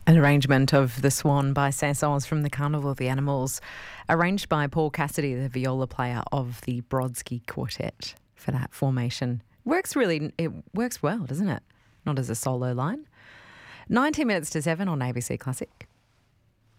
An arrangement of The Swan by Saint-Saëns from the Carnival of the Animals, arranged by Paul Cassidy, the viola player of the Brodsky Quartet, for that formation. It works well, doesn't it? Not as a solo line. 19 minutes to 7 on ABC Classic.